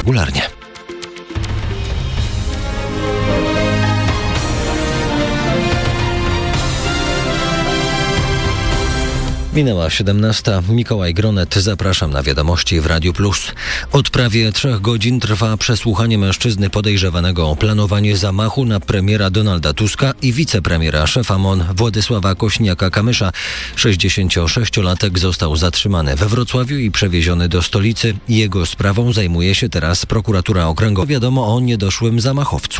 regularnie. Minęła 17. Mikołaj Gronet. Zapraszam na wiadomości w Radiu Plus. Od prawie 3 godzin trwa przesłuchanie mężczyzny podejrzewanego o planowanie zamachu na premiera Donalda Tuska i wicepremiera szefa MON Władysława Kośniaka-Kamysza. 66-latek został zatrzymany we Wrocławiu i przewieziony do stolicy. Jego sprawą zajmuje się teraz prokuratura okręgowa. Wiadomo o niedoszłym zamachowcu.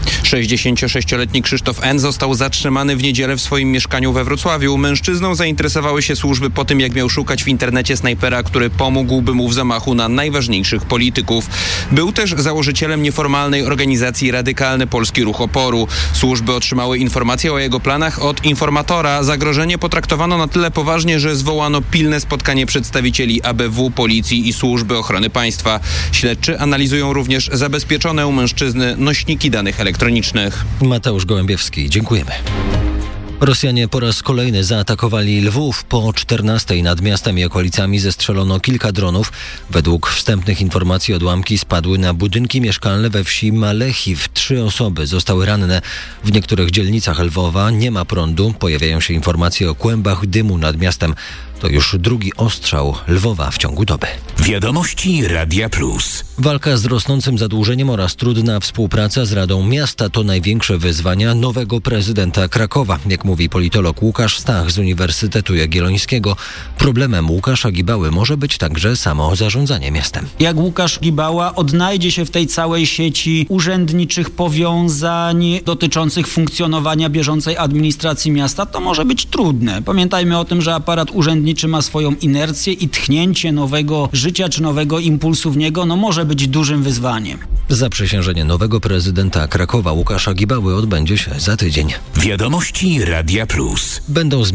66-letni Krzysztof N. został zatrzymany w niedzielę w swoim mieszkaniu we Wrocławiu. Mężczyzną zainteresowały się służby po tym, jak miał szukać w internecie snajpera, który pomógłby mu w zamachu na najważniejszych polityków. Był też założycielem nieformalnej organizacji Radykalny Polski Ruch Oporu. Służby otrzymały informacje o jego planach od informatora. Zagrożenie potraktowano na tyle poważnie, że zwołano pilne spotkanie przedstawicieli ABW, policji i służby ochrony państwa. Śledczy analizują również zabezpieczone u mężczyzny nośniki danych elektronicznych. Mateusz Gołębiewski, dziękujemy. Rosjanie po raz kolejny zaatakowali Lwów. Po 14 nad miastem i okolicami zestrzelono kilka dronów. Według wstępnych informacji odłamki spadły na budynki mieszkalne we wsi Malechiw. 3 osoby zostały ranne. W niektórych dzielnicach Lwowa nie ma prądu. Pojawiają się informacje o kłębach dymu nad miastem. To już drugi ostrzał Lwowa w ciągu doby. Wiadomości Radia Plus. Walka z rosnącym zadłużeniem oraz trudna współpraca z Radą Miasta to największe wyzwania nowego prezydenta Krakowa. Jak mówi politolog Łukasz Stach z Uniwersytetu Jagiellońskiego, problemem Łukasza Gibały może być także samo zarządzanie miastem. Jak Łukasz Gibała odnajdzie się w tej całej sieci urzędniczych powiązań dotyczących funkcjonowania bieżącej administracji miasta, to może być trudne. Pamiętajmy o tym, że aparat urzędniczy ma swoją inercję i tchnięcie nowego życia czy nowego impulsu w niego może być dużym wyzwaniem. Zaprzysiężenie nowego prezydenta Krakowa Łukasza Gibały odbędzie się za tydzień. Wiadomości Radia Plus. Będą